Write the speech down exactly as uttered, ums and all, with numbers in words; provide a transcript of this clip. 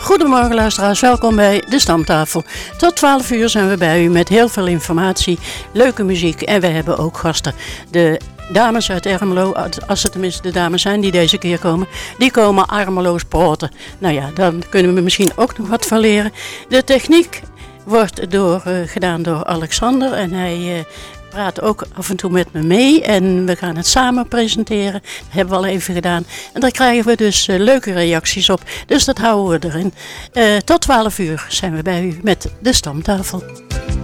Goedemorgen luisteraars, welkom bij de Stamtafel. Tot twaalf uur zijn we bij u met heel veel informatie, leuke muziek en we hebben ook gasten. De dames uit Ermelo, als het tenminste de dames zijn die deze keer komen, die komen armeloos praten. Nou ja, dan kunnen we misschien ook nog wat van leren. De techniek wordt door, uh, gedaan door Alexander en hij uh, praat ook af en toe met me mee en we gaan het samen presenteren. Dat hebben we al even gedaan en daar krijgen we dus uh, leuke reacties op. Dus dat houden we erin. Uh, tot twaalf uur zijn we bij u met de Stamtafel.